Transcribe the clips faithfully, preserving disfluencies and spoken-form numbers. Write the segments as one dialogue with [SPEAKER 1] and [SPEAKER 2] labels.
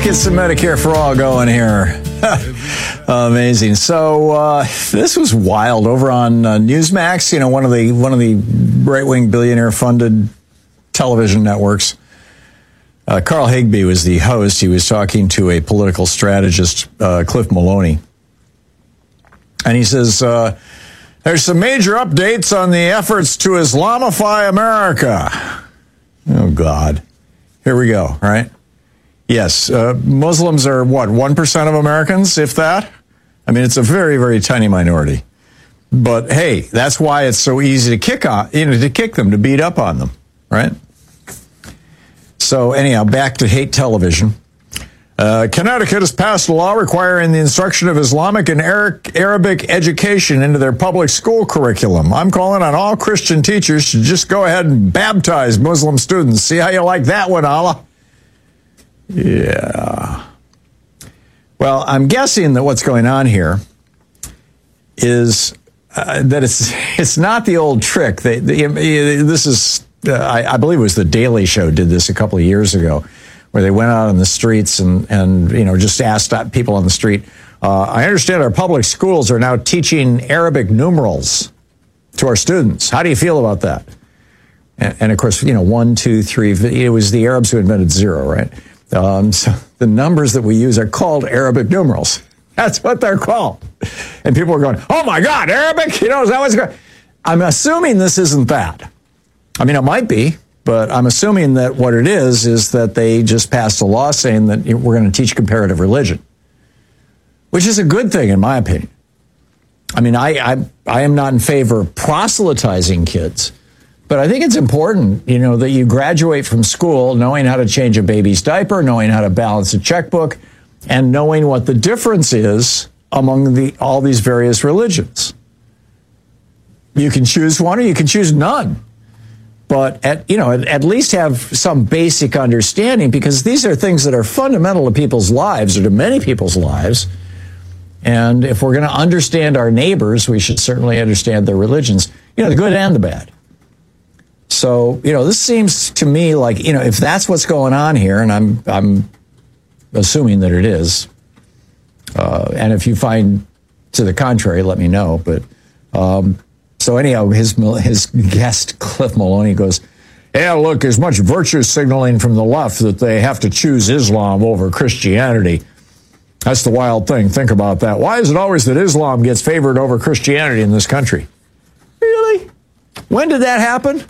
[SPEAKER 1] get some Medicare for All going here. Amazing. So uh, this was wild over on uh, Newsmax. You know, one of the one of the right-wing billionaire-funded television networks. Uh, Carl Higbee was the host. He was talking to a political strategist, uh, Cliff Maloney, and he says, Uh, "There's some major updates on the efforts to Islamify America." Oh God, here we go. Right. Yes, uh, Muslims are, what, one percent of Americans, if that? I mean, it's a very, very tiny minority. But, hey, that's why it's so easy to kick on, you know, to kick them, to beat up on them, right? So, anyhow, back to hate television. Uh, Connecticut has passed a law requiring the instruction of Islamic and Arabic education into their public school curriculum. I'm calling on all Christian teachers to just go ahead and baptize Muslim students. See how you like that one, Allah? Yeah. Well, I'm guessing that what's going on here is uh, that it's it's not the old trick. They, they, this is, uh, I, I believe it was the Daily Show did this a couple of years ago, where they went out on the streets and, and you know, just asked people on the street, uh, I understand our public schools are now teaching Arabic numerals to our students. How do you feel about that? And, and of course, you know, one, two, three, it was the Arabs who invented zero, right? Um, so the numbers that we use are called Arabic numerals. That's what they're called. And people are going, oh my God, Arabic? You know, is that what's going on? I'm assuming this isn't that. I mean, it might be, but I'm assuming that what it is, is that they just passed a law saying that we're going to teach comparative religion, which is a good thing, in my opinion. I mean, I, I, I am not in favor of proselytizing kids. But I think it's important, you know, that you graduate from school knowing how to change a baby's diaper, knowing how to balance a checkbook, and knowing what the difference is among the all these various religions. You can choose one or you can choose none. But, at, you know, at, at least have some basic understanding, because these are things that are fundamental to people's lives, or to many people's lives. And if we're going to understand our neighbors, we should certainly understand their religions, you know, the good and the bad. So, you know, this seems to me like, you know, if that's what's going on here, and I'm I'm assuming that it is, uh, and if you find to the contrary, let me know. But um, so anyhow, his his guest, Cliff Maloney, goes, yeah, look, there's much virtue signaling from the left that they have to choose Islam over Christianity. That's the wild thing. Think about that. Why is it always that Islam gets favored over Christianity in this country? Really? When did that happen?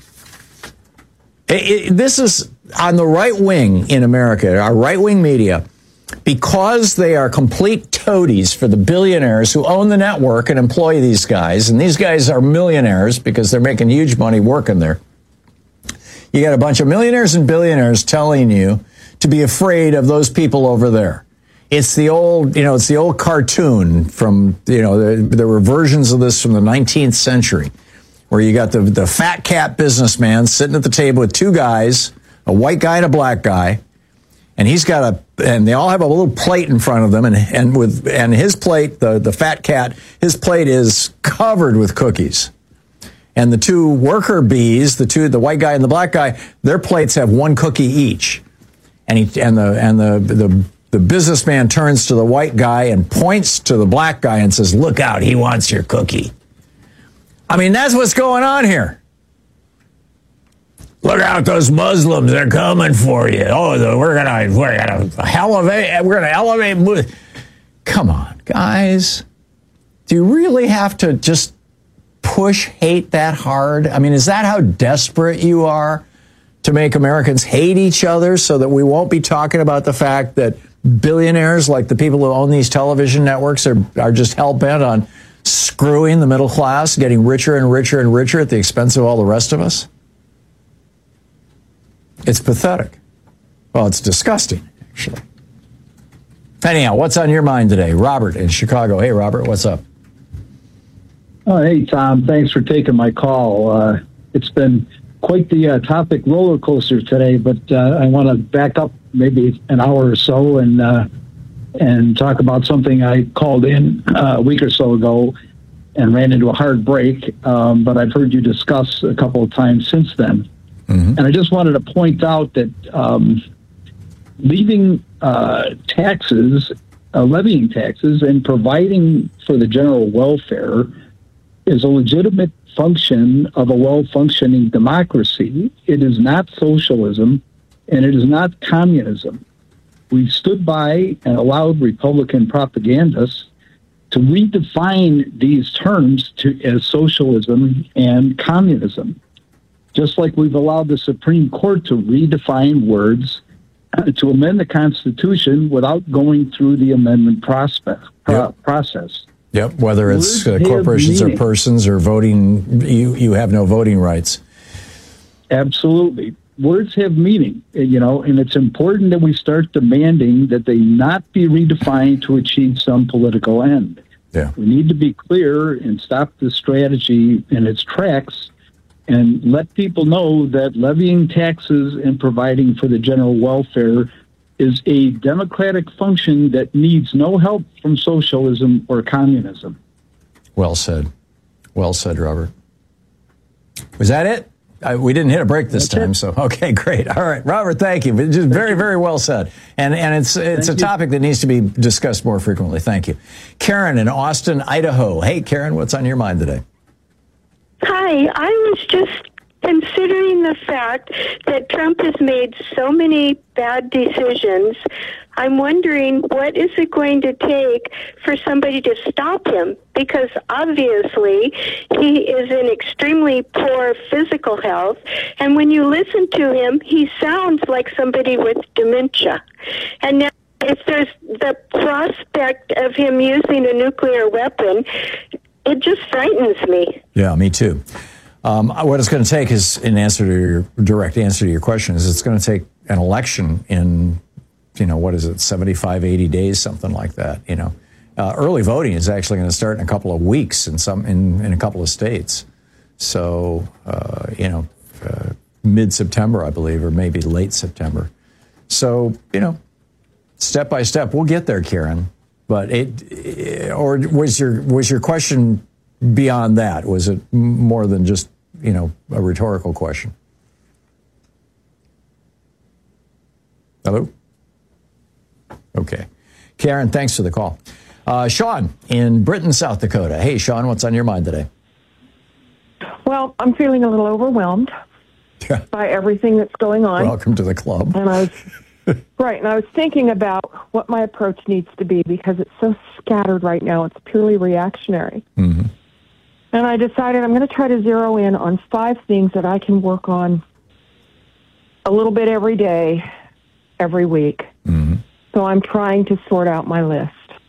[SPEAKER 1] It, it, this is on the right wing in America, our right wing media, because they are complete toadies for the billionaires who own the network and employ these guys. And these guys are millionaires because they're making huge money working there. You got a bunch of millionaires and billionaires telling you to be afraid of those people over there. It's the old, you know, it's the old cartoon from, you know, there, there were versions of this from the nineteenth century. Where you got the, the fat cat businessman sitting at the table with two guys, a white guy and a black guy, and he's got a, and they all have a little plate in front of them, and and with and his plate, the the fat cat, his plate is covered with cookies, and the two worker bees, the two, the white guy and the black guy, their plates have one cookie each, and he and the and the the the businessman turns to the white guy and points to the black guy and says, "Look out, he wants your cookie." I mean, that's what's going on here. Look out, those Muslims, they're coming for you. Oh, we're gonna, we're gonna elevate, we're gonna elevate. Come on, guys. Do you really have to just push hate that hard? I mean, is that how desperate you are to make Americans hate each other so that we won't be talking about the fact that billionaires like the people who own these television networks are, are just hell-bent on screwing the middle class, getting richer and richer and richer at the expense of all the rest of us? It's pathetic. Well, it's disgusting, actually. Anyhow, what's on your mind today? Robert in Chicago. Hey, Robert, what's up?
[SPEAKER 2] Oh, hey, Tom. Thanks for taking my call. Uh, it's been quite the uh, topic roller coaster today, but uh, I want to back up maybe an hour or so and uh, and talk about something I called in uh, a week or so ago and ran into a hard break, um, but I've heard you discuss a couple of times since then. Mm-hmm. And I just wanted to point out that um, leaving uh, taxes, uh, levying taxes, and providing for the general welfare is a legitimate function of a well-functioning democracy. It is not socialism, and it is not communism. We stood by and allowed Republican propagandists to redefine these terms to as socialism and communism, just like we've allowed the Supreme Court to redefine words uh, to amend the Constitution without going through the amendment prospect, pro-
[SPEAKER 1] Yep.
[SPEAKER 2] process.
[SPEAKER 1] Yep, whether it's uh,
[SPEAKER 2] Words have
[SPEAKER 1] corporations or
[SPEAKER 2] meaning.
[SPEAKER 1] persons or voting, you, you have no voting rights.
[SPEAKER 2] Absolutely. Words have meaning, you know, and it's important that we start demanding that they not be redefined to achieve some political end.
[SPEAKER 1] Yeah.
[SPEAKER 2] We need to be clear and stop the strategy in its tracks and let people know that levying taxes and providing for the general welfare is a democratic function that needs no help from socialism or communism.
[SPEAKER 1] Well said. Well said, Robert. Was that it? I, we didn't hit a break this
[SPEAKER 2] That's
[SPEAKER 1] time,
[SPEAKER 2] it.
[SPEAKER 1] so okay, great. All right, Robert, thank you. But just very, very well said. And and it's it's
[SPEAKER 2] Thank
[SPEAKER 1] a
[SPEAKER 2] you.
[SPEAKER 1] topic that needs to be discussed more frequently. Thank you. Karen in Austin, Idaho. Hey, Karen, what's on your mind today?
[SPEAKER 3] Hi, I was just considering the fact that Trump has made so many bad decisions. I'm wondering, what is it going to take for somebody to stop him? Because obviously he is in extremely poor physical health, and when you listen to him, he sounds like somebody with dementia. And now, if there's the prospect of him using a nuclear weapon, it just frightens me.
[SPEAKER 1] Yeah, me too. Um, what it's going to take is, in answer to your direct answer to your question, is it's going to take an election in, you know, what is it, seventy-five, eighty days, something like that. You know, uh, early voting is actually going to start in a couple of weeks in some in, in a couple of states. So, uh, you know, uh, mid-September, I believe, or maybe late September. So, you know, step by step, we'll get there, Karen. But it, it or was your was your question beyond that? Was it more than just, you know, a rhetorical question? Hello? Okay. Karen, thanks for the call. Uh, Sean in Britain, South Dakota. Hey, Sean, what's on your mind today?
[SPEAKER 4] Well, I'm feeling a little overwhelmed
[SPEAKER 1] Yeah.
[SPEAKER 4] by everything that's going on.
[SPEAKER 1] Welcome to the club.
[SPEAKER 4] And I was right, and I was thinking about what my approach needs to be because it's so scattered right now. It's purely reactionary.
[SPEAKER 1] Mm-hmm.
[SPEAKER 4] And I decided I'm going to try to zero in on five things that I can work on a little bit every day, every week.
[SPEAKER 1] Mm-hmm.
[SPEAKER 4] So I'm trying to sort out my list.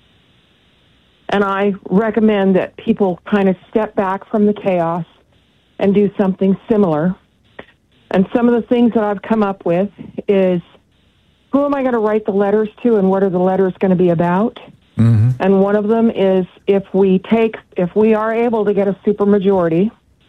[SPEAKER 4] And I recommend that people kind of step back from the chaos and do something similar. And some of the things that I've come up with is, who am I going to write the letters to and what are the letters going to be about?
[SPEAKER 1] Mm-hmm.
[SPEAKER 4] And one of them is if we take, if we are able to get a supermajority,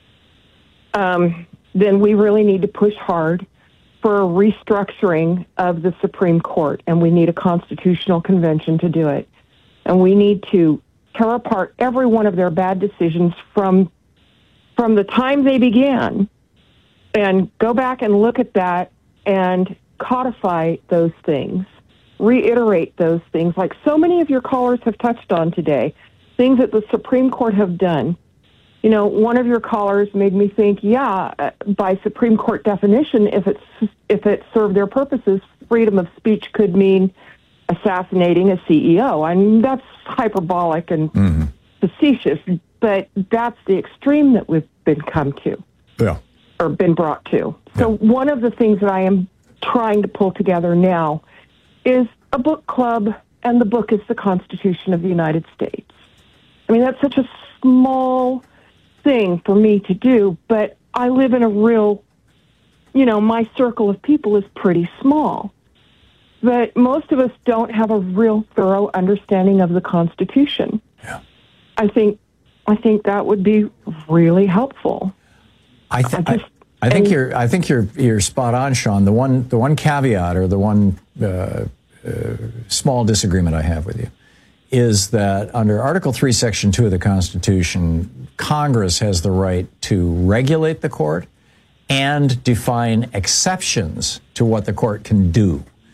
[SPEAKER 4] um, then we really need to push hard for a restructuring of the Supreme Court, and we need a constitutional convention to do it. And we need to tear apart every one of their bad decisions from from the time they began and go back and look at that and codify those things, reiterate those things, like so many of your callers have touched on today, things that the Supreme Court have done. You know, one of your callers made me think, yeah, by Supreme Court definition, if it's if it served their purposes, freedom of speech could mean assassinating a C E O. I mean, that's hyperbolic and
[SPEAKER 1] Mm-hmm.
[SPEAKER 4] facetious, but that's the extreme that we've been come to
[SPEAKER 1] Yeah.
[SPEAKER 4] or been brought to. So
[SPEAKER 1] Yeah.
[SPEAKER 4] one of the things that I am trying to pull together now is a book club, and the book is the Constitution of the United States. I mean, that's such a small thing for me to do, but I live in a real, you know, my circle of people is pretty small. But most of us don't have a real thorough understanding of the Constitution.
[SPEAKER 1] Yeah.
[SPEAKER 4] I think I think that would be really helpful.
[SPEAKER 1] I, th-
[SPEAKER 4] I just-
[SPEAKER 1] I, I think
[SPEAKER 4] and-
[SPEAKER 1] you're. I think you're. You're spot on, Sean. The one. The one caveat, or the one uh, uh, small disagreement I have with you, is that under Article Three, Section Two of the Constitution, Congress has the right to regulate the court and define exceptions to what the court can do.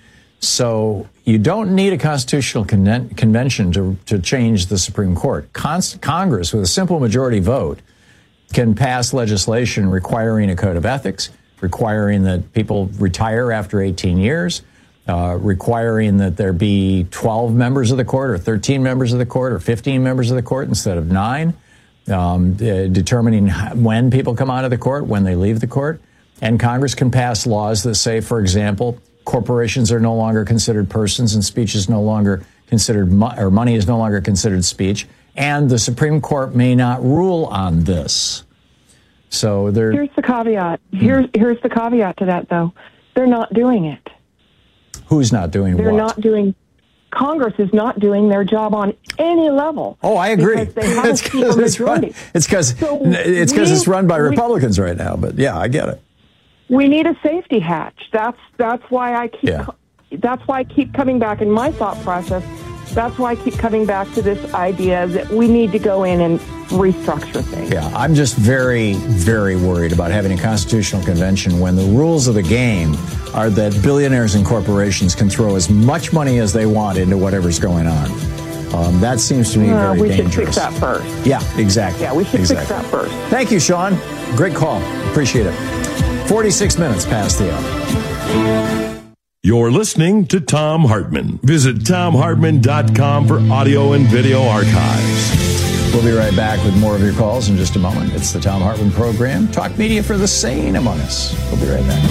[SPEAKER 1] So you don't need a constitutional con- convention to, to change the Supreme Court. Con- Congress, with a simple majority vote, can pass legislation requiring a code of ethics, requiring that people retire after eighteen years, uh, requiring that there be twelve members of the court or thirteen members of the court or fifteen members of the court instead of nine, um, uh, determining when people come out of the court, when they leave the court. And Congress can pass laws that say, for example, corporations are no longer considered persons and speech is no longer considered, mo- or money is no longer considered speech. And the Supreme Court may not rule on this. So there.
[SPEAKER 4] Here's the caveat. Here's here's the caveat to that, though. They're not doing it.
[SPEAKER 1] Who's not doing
[SPEAKER 4] They're
[SPEAKER 1] what?
[SPEAKER 4] not doing. Congress is not doing their job on any level.
[SPEAKER 1] Oh, I agree.
[SPEAKER 4] Because they have
[SPEAKER 1] it's because it's run. It's because
[SPEAKER 4] So
[SPEAKER 1] it's because
[SPEAKER 4] we-
[SPEAKER 1] it's run by
[SPEAKER 4] we-
[SPEAKER 1] Republicans right now. But yeah, I get it.
[SPEAKER 4] We need a safety hatch. That's that's why I keep
[SPEAKER 1] Yeah.
[SPEAKER 4] that's why I keep coming back in my thought process. That's why I keep coming back to this idea that we need to go in and restructure things.
[SPEAKER 1] Yeah, I'm just very, very worried about having a constitutional convention when the rules of the game are that billionaires and corporations can throw as much money as they want into whatever's going on. Um, that seems to me
[SPEAKER 4] Uh,
[SPEAKER 1] very
[SPEAKER 4] we
[SPEAKER 1] dangerous.
[SPEAKER 4] should fix that first.
[SPEAKER 1] Yeah, exactly.
[SPEAKER 4] Yeah, we should
[SPEAKER 1] exactly.
[SPEAKER 4] fix that first.
[SPEAKER 1] Thank you, Sean. Great call. Appreciate it. forty-six minutes past the hour.
[SPEAKER 5] You're listening to Thom Hartmann. Visit Thom Hartmann dot com for audio and video archives.
[SPEAKER 1] We'll be right back with more of your calls in just a moment. It's the Thom Hartmann Program, talk media for the sane among us. We'll be right back.